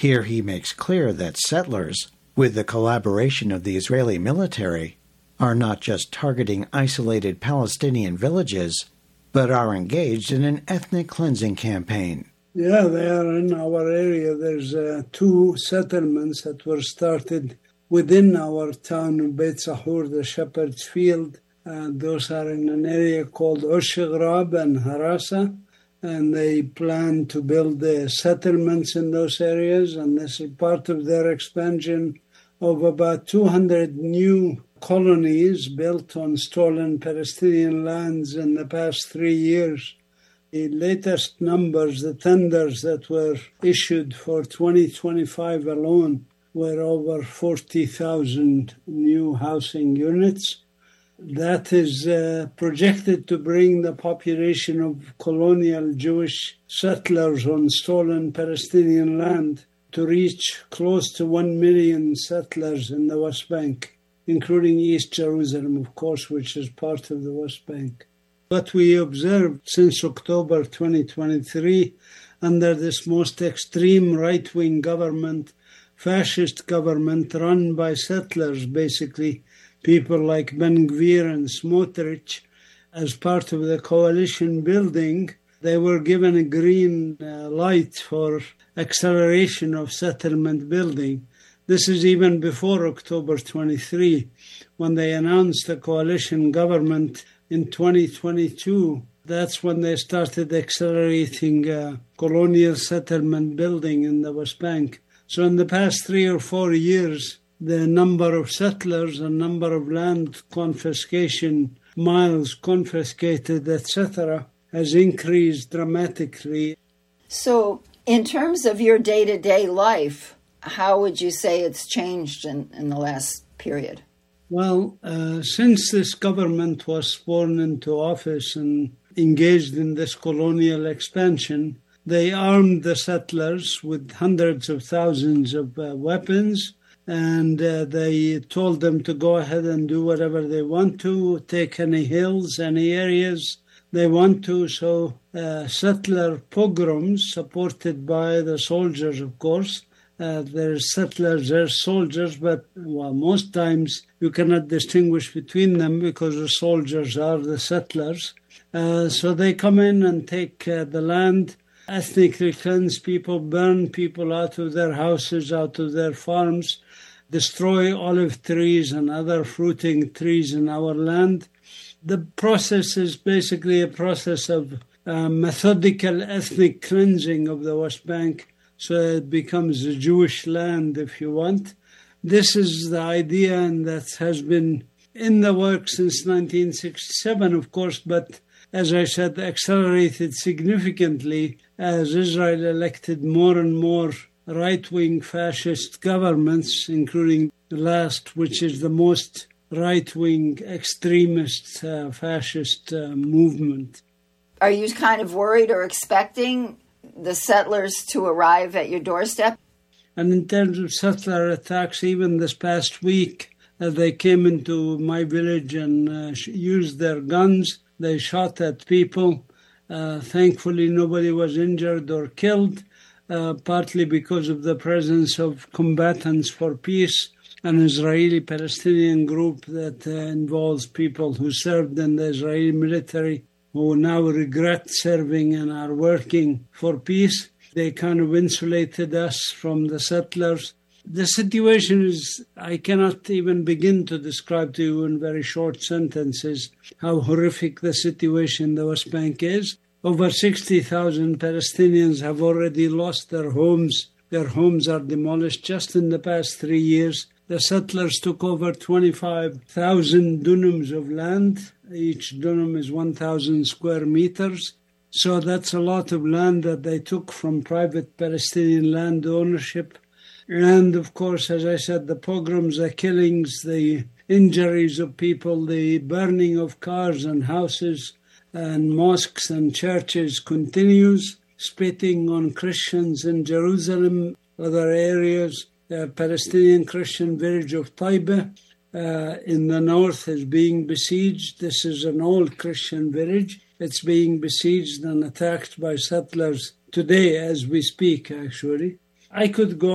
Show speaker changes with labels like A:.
A: Here he makes clear that settlers, with the collaboration of the Israeli military, are not just targeting isolated Palestinian villages, but are engaged in an ethnic cleansing campaign.
B: Yeah, they are in our area. There's 2 settlements that were started within our town of Beit Sahur, the Shepherd's Field. Those are in an area called Oshigrab and Harasa, and they plan to build settlements in those areas, and this is part of their expansion of about 200 new colonies built on stolen Palestinian lands in the past 3 years. The latest numbers, the tenders that were issued for 2025 alone, were over 40,000 new housing units. That is projected to bring the population of colonial Jewish settlers on stolen Palestinian land to reach close to 1 million settlers in the West Bank, including East Jerusalem, of course, which is part of the West Bank. What we observed since October 2023, under this most extreme right-wing government, fascist government run by settlers, basically, people like Ben Gvir and Smotrich, as part of the coalition building, they were given a green light for acceleration of settlement building. This is even before October 23, when they announced the coalition government in 2022. That's when they started accelerating colonial settlement building in the West Bank. So in the past 3 or 4 years, the number of settlers and number of land confiscation, miles confiscated, etc., has increased dramatically.
C: So in terms of your day-to-day life, how would you say it's changed in the last period?
B: Well, since this government was sworn into office and engaged in this colonial expansion, they armed the settlers with hundreds of thousands of weapons, and they told them to go ahead and do whatever they want to, take any hills, any areas they want to. So settler pogroms, supported by the soldiers, of course. There's settlers, there's soldiers, but most times you cannot distinguish between them because the soldiers are the settlers. So they come in and take the land, ethnically cleanse people, burn people out of their houses, out of their farms, destroy olive trees and other fruiting trees in our land. The process is basically a process of methodical ethnic cleansing of the West Bank, so it becomes a Jewish land, if you want. This is the idea, and that has been in the works since 1967, of course, but as I said, accelerated significantly as Israel elected more and more right-wing fascist governments, including the last, which is the most right-wing extremist fascist movement.
C: Are you kind of worried or expecting the settlers to arrive at your doorstep?
B: And in terms of settler attacks, even this past week, they came into my village and used their guns. They shot at people. Thankfully, nobody was injured or killed, partly because of the presence of Combatants for Peace, an Israeli-Palestinian group that involves people who served in the Israeli military, who now regret serving and are working for peace. They kind of insulated us from the settlers. The situation is, I cannot even begin to describe to you in very short sentences how horrific the situation in the West Bank is. Over 60,000 Palestinians have already lost their homes. Their homes are demolished just in the past 3 years. The settlers took over 25,000 dunums of land. Each dunum is 1,000 square meters. So that's a lot of land that they took from private Palestinian land ownership. And of course, as I said, the pogroms, the killings, the injuries of people, the burning of cars and houses and mosques and churches continues. Spitting on Christians in Jerusalem, other areas. The Palestinian Christian village of Taiba in the north is being besieged. This is an old Christian village. It's being besieged and attacked by settlers today as we speak, actually. I could go